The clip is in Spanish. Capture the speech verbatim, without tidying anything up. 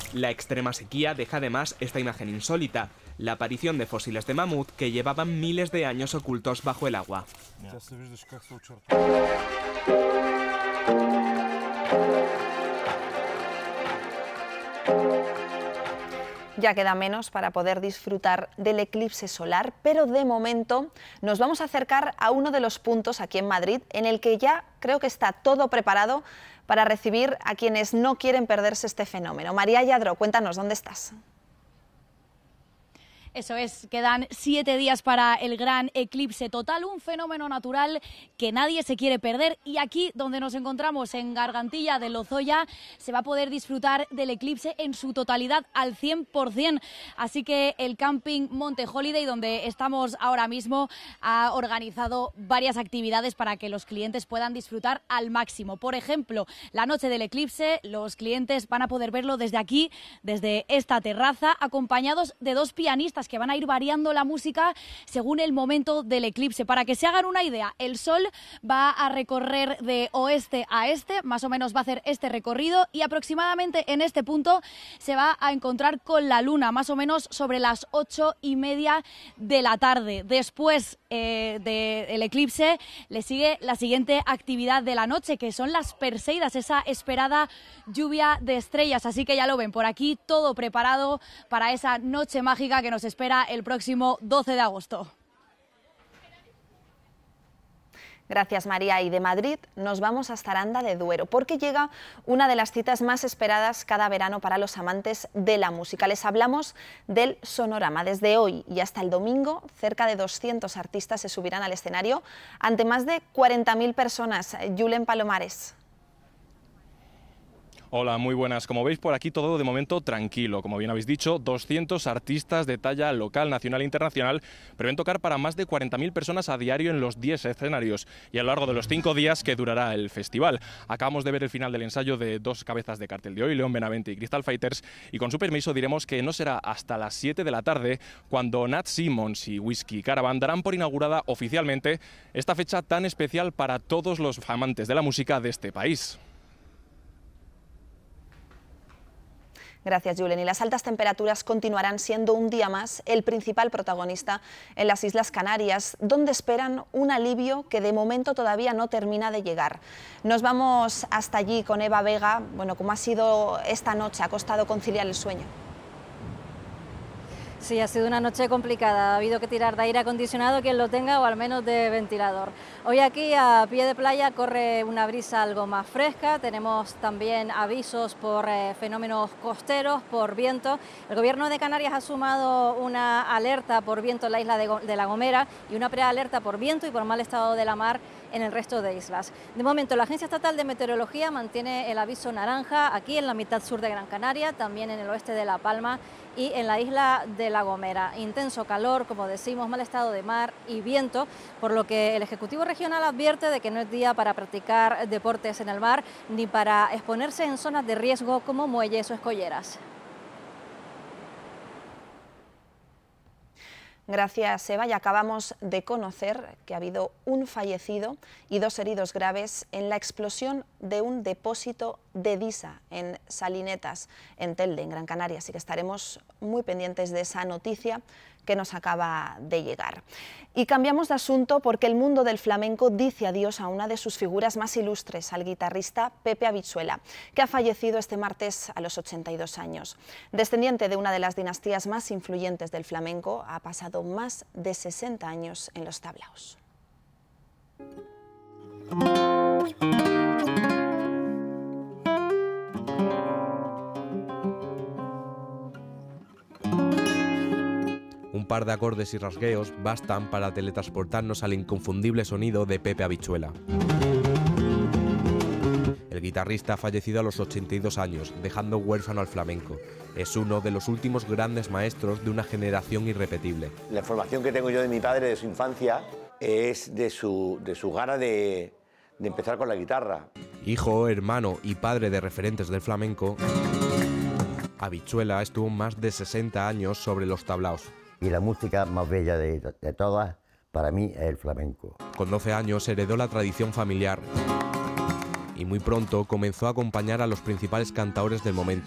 La extrema sequía deja además esta imagen insólita, la aparición de fósiles de mamut que llevaban miles de años ocultos bajo el agua. Ya queda menos para poder disfrutar del eclipse solar, pero de momento nos vamos a acercar a uno de los puntos aquí en Madrid en el que ya creo que está todo preparado para recibir a quienes no quieren perderse este fenómeno. María Lladró, cuéntanos, ¿dónde estás? Eso es, quedan siete días para el gran eclipse total, un fenómeno natural que nadie se quiere perder, y aquí donde nos encontramos, en Gargantilla de Lozoya, se va a poder disfrutar del eclipse en su totalidad al cien por cien. Así que el camping Monte Holiday, donde estamos ahora mismo, ha organizado varias actividades para que los clientes puedan disfrutar al máximo. Por ejemplo, la noche del eclipse, los clientes van a poder verlo desde aquí, desde esta terraza, acompañados de dos pianistas que van a ir variando la música según el momento del eclipse. Para que se hagan una idea, el sol va a recorrer de oeste a este, más o menos va a hacer este recorrido, y aproximadamente en este punto se va a encontrar con la luna, más o menos sobre las ocho y media de la tarde. Después eh, del eclipse le sigue la siguiente actividad de la noche, que son las Perseidas, esa esperada lluvia de estrellas. Así que ya lo ven, por aquí todo preparado para esa noche mágica que nos espera el próximo doce de agosto. Gracias, María. Y de Madrid nos vamos hasta Aranda de Duero, porque llega una de las citas más esperadas cada verano para los amantes de la música. Les hablamos del Sonorama. Desde hoy y hasta el domingo, cerca de doscientos artistas se subirán al escenario ante más de cuarenta mil personas. Julen Palomares. Hola, muy buenas. Como veis, por aquí todo de momento tranquilo. Como bien habéis dicho, doscientos artistas de talla local, nacional e internacional prevén tocar para más de cuarenta mil personas a diario en los diez escenarios y a lo largo de los cinco días que durará el festival. Acabamos de ver el final del ensayo de dos cabezas de cartel de hoy, León Benavente y Crystal Fighters, y con su permiso diremos que no será hasta las siete de la tarde cuando Nat Simmons y Whiskey Caravan darán por inaugurada oficialmente esta fecha tan especial para todos los amantes de la música de este país. Gracias, Julen. Y las altas temperaturas continuarán siendo un día más el principal protagonista en las Islas Canarias, donde esperan un alivio que de momento todavía no termina de llegar. Nos vamos hasta allí con Eva Vega. Bueno, ¿cómo ha sido esta noche? ¿Ha costado conciliar el sueño? Sí, ha sido una noche complicada, ha habido que tirar de aire acondicionado quien lo tenga o al menos de ventilador. Hoy aquí a pie de playa corre una brisa algo más fresca, tenemos también avisos por eh, fenómenos costeros, por viento. El Gobierno de Canarias ha sumado una alerta por viento en la isla de, de La Gomera y una prealerta por viento y por mal estado de la mar en el resto de islas. De momento, la Agencia Estatal de Meteorología mantiene el aviso naranja aquí en la mitad sur de Gran Canaria, también en el oeste de La Palma y en la isla de La Gomera. Intenso calor, como decimos, mal estado de mar y viento, por lo que el Ejecutivo Regional advierte de que no es día para practicar deportes en el mar ni para exponerse en zonas de riesgo como muelles o escolleras. Gracias, Eva. Y acabamos de conocer que ha habido un fallecido y dos heridos graves en la explosión de un depósito de Disa en Salinetas, en Telde, en Gran Canaria. Así que estaremos muy pendientes de esa noticia que nos acaba de llegar. Y cambiamos de asunto porque el mundo del flamenco dice adiós a una de sus figuras más ilustres, al guitarrista Pepe Habichuela, que ha fallecido este martes a los ochenta y dos años. Descendiente de una de las dinastías más influyentes del flamenco, ha pasado más de sesenta años en los tablaos. Un par de acordes y rasgueos bastan para teletransportarnos al inconfundible sonido de Pepe Habichuela. El guitarrista ha fallecido a los ochenta y dos años, dejando huérfano al flamenco. Es uno de los últimos grandes maestros de una generación irrepetible. La información que tengo yo de mi padre, de su infancia, es de su, de su gana de, de empezar con la guitarra. Hijo, hermano y padre de referentes del flamenco, Habichuela estuvo más de sesenta años sobre los tablaos. Y la música más bella de, de todas, para mí, es el flamenco. Con doce años heredó la tradición familiar y muy pronto comenzó a acompañar a los principales cantaores del momento.